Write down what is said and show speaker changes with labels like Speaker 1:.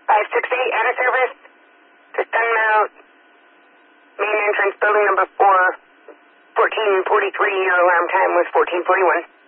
Speaker 1: 568 out of service to Sunmount, main entrance, building number 4, 1443. Your alarm time was 1441.